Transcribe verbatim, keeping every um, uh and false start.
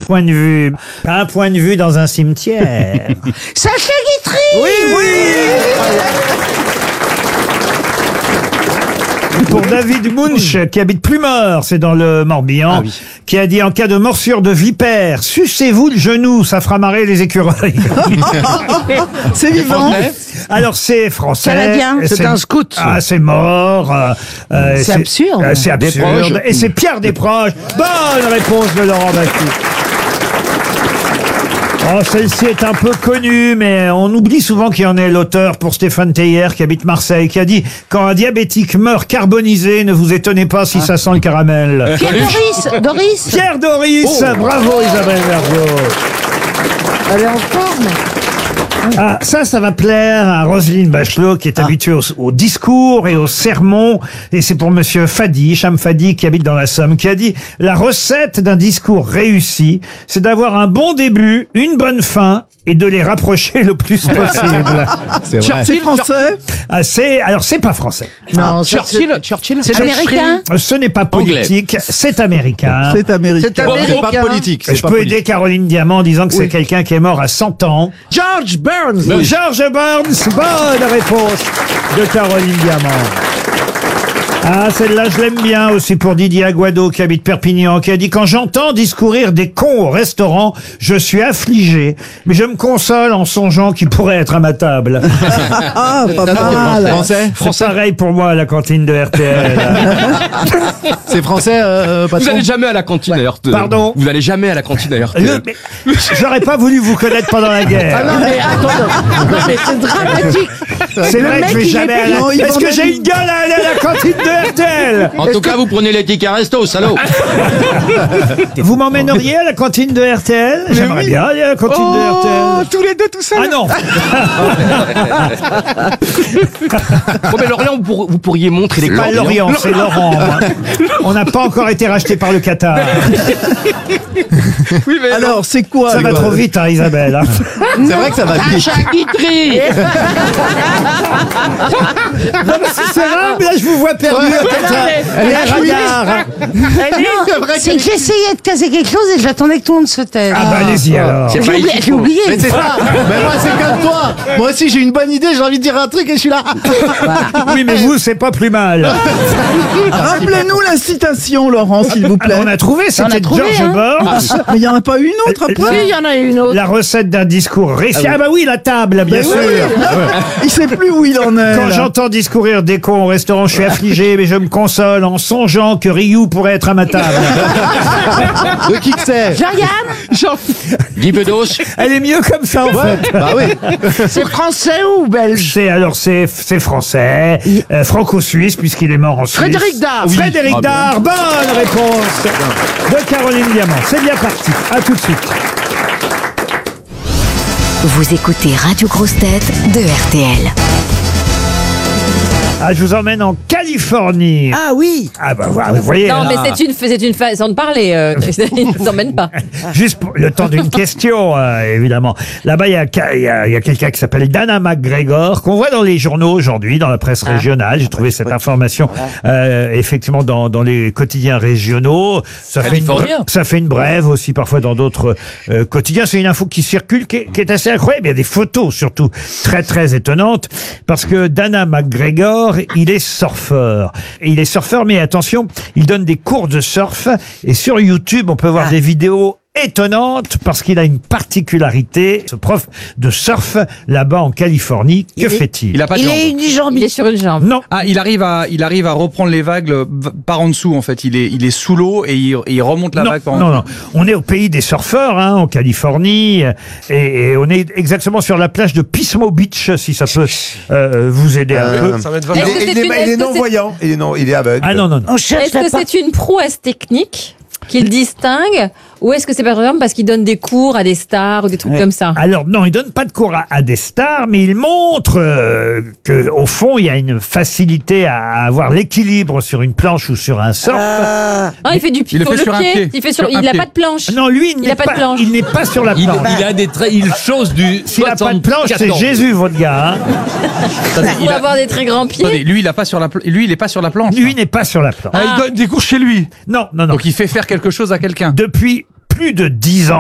point de vue. Un point de vue dans un cimetière. Sacha Guitry. Oui, oui. Pour David Munch, qui habite Plumeur, c'est dans le Morbihan, Ah oui. qui a dit en cas de morsure de vipère, sucez-vous le genou, ça fera marrer les écureuils. C'est vivant. Alors c'est français. Canadien. C'est un scout. Ah, c'est mort. euh, euh, C'est absurde. euh, c'est absurde. Desproges. Et c'est Pierre Desproges. Bonne réponse de Laurent Baffie. Oh, celle-ci est un peu connue, mais on oublie souvent qui en est l'auteur pour Stéphane Teyer, qui habite Marseille, qui a dit « Quand un diabétique meurt carbonisé, ne vous étonnez pas si ça sent le caramel. » Pierre Doris. Doris. Pierre Doris, bravo Isabelle Mergo. Elle est en forme. Ah, ça, ça va plaire à Roselyne Bachelot, qui est habituée au, au discours et au sermon. Et c'est pour monsieur Fadi, Cham Fadi, qui habite dans la Somme, qui a dit « La recette d'un discours réussi, c'est d'avoir un bon début, une bonne fin, et de les rapprocher le plus possible. » C'est vrai. C'est français. Ah, c'est, alors, c'est pas français. Non, ça, Churchill, Churchill. c'est américain. Ce n'est pas politique, c'est américain. C'est américain. C'est Bon, c'est pas américain. politique. c'est Je pas peux politique. aider Caroline Diamant en disant que c'est quelqu'un qui est mort à cent ans. George Burns. George Burns, bonne réponse de Caroline Diamant. Ah, celle-là, je l'aime bien aussi pour Didier Aguado, qui habite Perpignan, qui a dit « Quand j'entends discourir des cons au restaurant, je suis affligé, mais je me console en songeant qu'ils pourraient être à ma table. Ah, pas Ça, c'est mal. Français. » C'est pareil pour moi à la cantine de R T L. C'est français, euh, Vous patron. allez jamais à la cantine d'ailleurs. Pardon. Vous allez jamais à la cantine d'ailleurs. Le- mais J'aurais pas voulu vous connaître pendant la guerre. Ah non, mais attends. Non, mais c'est dramatique. C'est le vrai que mec, je vais il jamais est à la... payant, il Est-ce que vendait j'ai du- une gueule à aller à la cantine de R T L? En tout cas, vous prenez les tickets resto, salaud. Vous m'emmèneriez à la cantine de R T L? J'aimerais bien aller à la cantine de R T L. tous les deux tout seuls. Ah non. Bon, mais Lorient, vous, pour- vous pourriez montrer les Pas cordes. Lorient, c'est Laurent. moi. On n'a pas encore été racheté par le Qatar. Oui, mais Alors, c'est quoi? Ça va quoi trop vite, hein, Isabelle. hein. C'est vrai que ça va vite. Sacha Guitry. Non, mais si c'est rare, mais là, je vous vois perdu. Elle est radar. Non, c'est que j'essayais de casser quelque chose et j'attendais que tout le monde se taise. Ah bah allez-y alors. C'est J'ai pas oublié. ici. J'ai oublié. Mais c'est ça. Mais moi, c'est comme toi. Moi aussi, j'ai une bonne idée. J'ai envie de dire un truc et je suis là. Oui, mais vous, c'est pas plus mal. Rappelez-nous la citation, Laurent, s'il vous plaît. On a trouvé, On c'était a trouvé, George hein. Burns. Mais il n'y en a pas une autre Oui, après. il y en a une autre. La recette d'un discours réussi. Ah bah oui, la table, bien sûr. Il sait plus où il en est. Quand là. j'entends discourir des cons au restaurant, je suis affligé, mais je me console en songeant que Ryu pourrait être à ma table. De qui que c'est? Jean-Yann, Guy Bedos. Elle est mieux comme ça, en fait. Bah oui. c'est français ou belge? C'est alors c'est c'est français, euh, franco-suisse puisqu'il est mort en Suisse. Frédéric Dard. Oui. Frédéric Ah, Dard, bonne réponse de Caroline Diamant. C'est bien parti. À tout de suite. Vous écoutez Radio Grosse Tête de R T L. Ah, je vous emmène en Californie. Ah oui. Ah bah voilà, vous voyez. Non, hein. mais c'est une, c'est une façon de parler. Euh, Christelle, il ne nous emmène pas. Juste pour le temps d'une question, euh, évidemment. Là-bas, il y a, ca- il y a, il y a quelqu'un qui s'appelle Dana McGregor, qu'on voit dans les journaux aujourd'hui, dans la presse régionale. J'ai trouvé cette information, euh, effectivement, dans, dans les quotidiens régionaux. Ça fait, une, Californien. ça fait une brève aussi, parfois, dans d'autres euh, quotidiens. C'est une info qui circule, qui est, qui est assez incroyable. Il y a des photos, surtout, très, très étonnantes, parce que Dana McGregor, il est surfeur. Et il est surfeur, mais attention, il donne des cours de surf, et sur YouTube, on peut voir des vidéos étonnante parce qu'il a une particularité, ce prof de surf là-bas en Californie. Que fait-il? Il a pas de Il jambe. est unijambiste. Il est sur une jambe. Non. Ah, il arrive à, il arrive à reprendre les vagues euh, v- par en dessous, en fait. Il est, il est sous l'eau et il, et il remonte la Non, vague par en non, dessous. non. On est au pays des surfeurs, hein, en Californie, et, et on est exactement sur la plage de Pismo Beach, si ça peut euh, vous aider un Euh, peu. Ça va être Est-ce Il que est, c'est il est- une- il est-ce est que c'est- non-voyant. Il est, non, il est aveugle. Ah non, non, non. On cherche Est-ce la que part- c'est une prouesse technique qu'il distingue ou est-ce que c'est par exemple parce qu'il donne des cours à des stars ou des trucs comme ça? Alors non, il donne pas de cours à, à des stars, mais il montre euh, que au fond, il y a une facilité à avoir l'équilibre sur une planche ou sur un surf. Ah, Non, il fait du Il le sur fait sur un pied. Il fait sur, Sur un il n'a pied. pas de planche. Non, lui, il Il n'est a pas de planche. il n'est pas sur la Il, planche. il a des traits, il chose du S'il n'a pas de planche, c'est soixante-quatorze. Jésus, votre gars. Hein. Attendez, Pour il a- avoir des très grands pieds. attendez, lui, il a pas sur la, pla- lui, il est pas sur la planche. Lui n'est pas sur la planche. Ah, il donne des cours chez lui. Non, non, non. Donc il fait faire quelque chose à quelqu'un. Depuis plus de dix ans,